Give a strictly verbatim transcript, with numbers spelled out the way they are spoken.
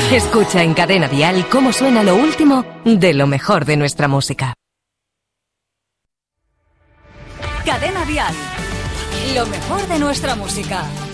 Escucha en Cadena Dial cómo suena lo último de lo mejor de nuestra música. Cadena Dial, lo mejor de nuestra música.